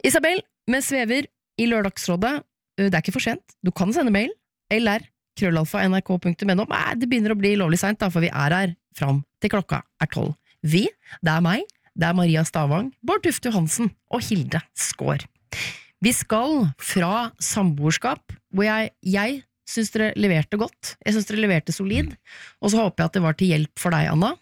Isabel, med svever i lørdagsrådet, det ikke for sent, du kan sende mail, lr@nrk.no. Det begynner å bli lovlig sent da, for vi her fram til klokka 12. Vi, det meg, det Maria Stavang, Bård Tufte Johansen og Hilde Skår. Vi skal fra samboerskap, hvor jeg synes dere leverte godt, jeg synes dere leverte solid, og så håper jeg at det var til hjelp for deg, Anna.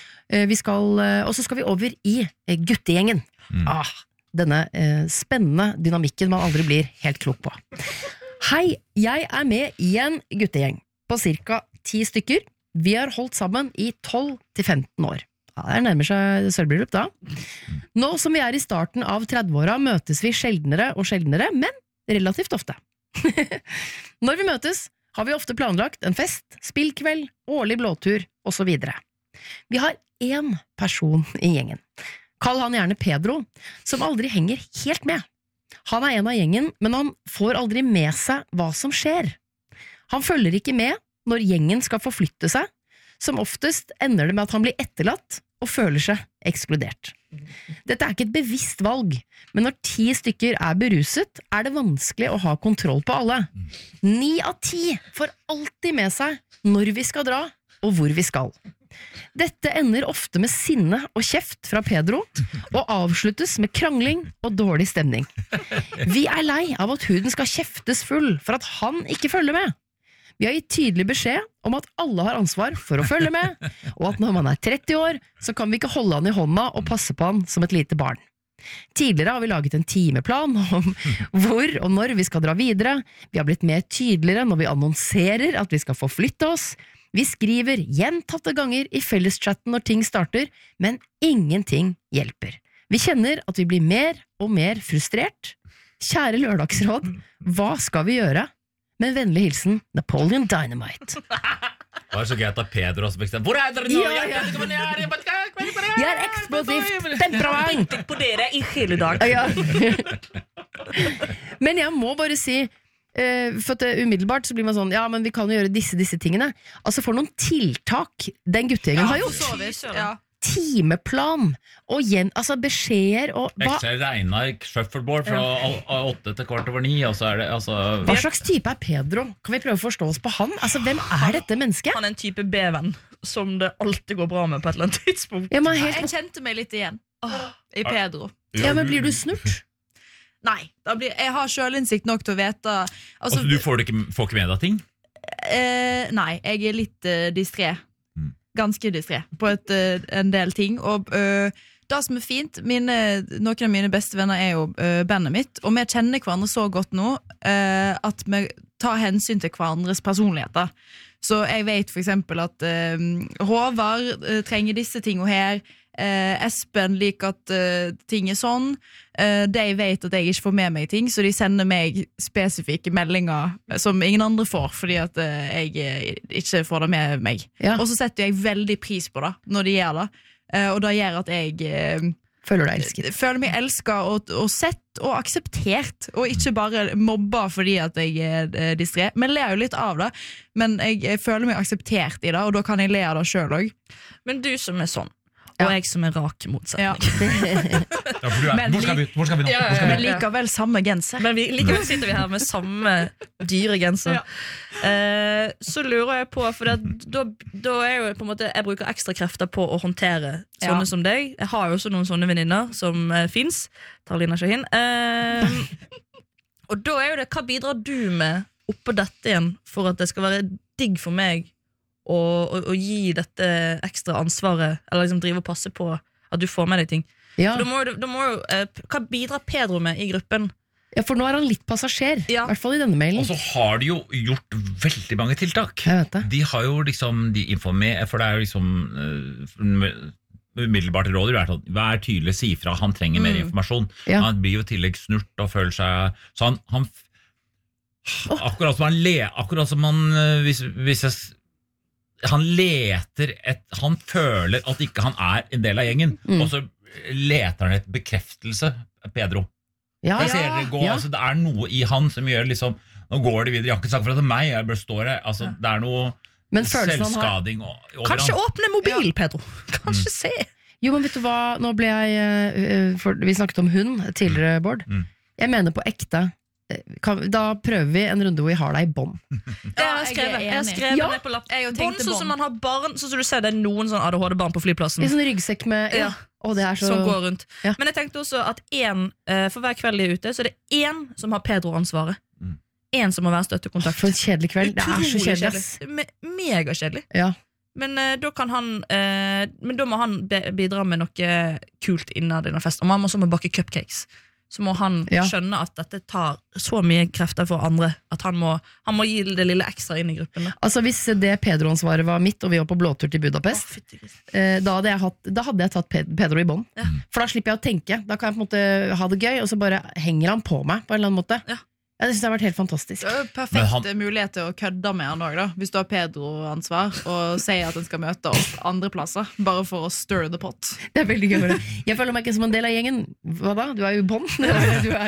Og så skal vi over i guttegjengen. Denne spennende dynamikken man aldri blir helt klok på. Hei, jeg med i en guttegjeng på cirka 10 stykker. Vi har holdt sammen i 12 til 15 år. Det nærmer seg sølvbryllup da. Nå som vi i starten av 30-åra møtes vi sjeldnere og sjeldnere, men relativt ofte. Når vi møtes, har vi ofte planlagt en fest, spillkveld, årlig blåtur og så videre. Vi har en person i gjengen. Kall han gjerne Pedro, som aldri henger helt med. Han en av gjengen, men han får aldri med seg hva som skjer. Han følger ikke med når gjengen skal forflytte seg. Som oftest ender det med at han blir etterlatt og føler seg ekskludert. Dette ikke et bevisst valg, men når 10 stykker beruset, det vanskelig å ha kontroll på alle. 9 av 10 får alltid med seg når vi skal dra, og hvor vi skal. Dette ender ofte med sinne og kjeft fra Pedro, og avsluttes med krangling og dårlig stemning. Vi lei av at huden skal kjeftes full for at han ikke følger med. Vi har gitt tydelig beskjed om at alle har ansvar for å følge med, og at når man 30 år, så kan vi ikke holde han i hånda og passe på han som et lite barn. Tidligere har vi laget en timeplan om hvor og når vi skal dra videre. Vi har blitt mer tydeligere når vi annonserer at vi skal forflytte oss. Vi skriver gjentatte ganger i felleschatten når ting starter, men ingenting hjelper. Vi kjenner at vi blir mer og mer frustrert. Kjære lørdagsråd, hva skal vi gjøre? Med vennlig hilsen, Napoleon Dynamite. Det så gøy at Pedro også bestemte. Hvor dere nå? Jeg eksplosivt temperament på dere i hele dag. Men jeg må bare si, for at umiddelbart så blir man sånn, ja, men vi kan jo gjøre disse tingene. Altså for noen tiltak den guttegjengen har gjort. Timeplan og altså beskjeder og Excel regner shuffleboard fra 8 til 8:15, og så det altså... Hva slags type Pedro? Kan vi prøve å forstå oss på han? Altså, hvem dette mennesket? Han en type B-venn som det alltid går bra med på et eller annet tidspunkt. Ja, Jeg kjente meg litt igjen i Pedro. Ja, men blir du snurt? Nei, jeg har selvinnsikt nok til å vite altså, du får ikke med deg ting? Nei, jeg litt distré. Ganske distré på en del ting. Og det som fint, noen av mine beste venner jo bandet mitt, og vi kjenner hverandre så godt nå at vi tar hensyn til hverandres personligheter. Så jeg vet for eksempel at Håvard trenger disse tingene her, Espen liker at ting sånn. De vet at jeg ikke får med meg ting, så de sender meg spesifikke meldinger som ingen andre får, fordi at jeg ikke får det med meg. Og så setter jeg veldig pris på det når de gjør det, og det gjør at jeg føler meg elsket og sett og akseptert, og ikke bare mobba fordi at jeg distré. Men ler jo litt av det, men jeg føler meg akseptert i det, og da kan jeg le av det selv også. Men du som sånn, og jeg som rak motsetning. Hvor skal vi nå? Men likevel samme genser. Men likevel sitter vi her med samme dyre genser. Så lurer jeg på, for da jo på en måte, jeg bruker ekstra krefter på å håndtere sånne som deg. Jeg har jo også noen sånne venninner som finnes. Tarlina Shahin. Og da jo det, hva bidrar du med oppå dette igjen for at det skal være digg for meg og gi dette ekstra ansvaret, eller liksom drive og passe på at du får med deg ting. Da må jo, hva bidrar Pedro med i gruppen? Ja, for nå han litt passasjer, i hvert fall i denne mailen. Og så har de jo gjort veldig mange tiltak. Jeg vet det. De har jo liksom, de informerer, for det jo liksom umiddelbart råd, vær tydelig, si fra, han trenger mer informasjon. Han blir jo i tillegg snurt og føler seg, så han akkurat som han hvis han leter han føler at ikke han en del av gjengen, og så leter han et bekreftelse, Pedro. Jeg ser det gå, altså det noe i han som gjør liksom, nå går det videre, jeg har ikke sagt for at det meg, jeg bare står her, altså det noe selvskading over kanskje åpne mobil, Pedro, kanskje se. Jo, men vet du hva, nå ble jeg vi snakket om hund tidligere, Bård. Jeg mener på ekte. Da prøver vi en runde hvor vi har deg I bånd. Det har jeg skrevet ned på lapp. Bånd sånn som man har barn. Sånn som du ser, det noen sånn ADHD-barn på flyplassen. I sånn ryggsekk med det er så... som går rundt. Men jeg tenkte også at for hver kveld de ute, så det én som har Pedro-ansvaret. En som må være støttekontakt. For en kjedelig kveld. Det så kjedelig. Megakjedelig. Ja. Men da kan han Men da må han bidra med noe kult innad I en fest. Og man må også bakke cupcakes. Så må han skjønne at dette tar så mye krefter for andre at han må gi det lille ekstra inn I gruppen. Altså hvis det Pedro-ansvaret var mitt, og vi var på blåtur til Budapest, da hadde jeg tatt Pedro I bånd. For da slipper jeg å tenke. Da kan jeg på en måte ha det gøy, og så bare henger han på meg på en eller annen måte. Jeg synes det har vært helt fantastisk. Perfekt mulighet til å kødde med han også da. Hvis du har Pedro-ansvar og sier at han skal møte opp andre plasser, bare for å stir the pot. Det veldig gøy. Jeg føler meg ikke som en del av gjengen. Hva da? Du jo I bånd. Du